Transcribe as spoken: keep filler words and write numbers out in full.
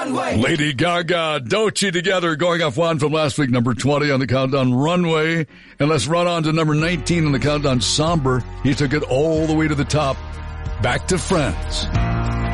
Runway. Lady Gaga, Doechii together, going off one from last week, number twenty on the countdown, Runway. And let's run on to number nineteen on the countdown, Somber. He took it all the way to the top. Back to Friends.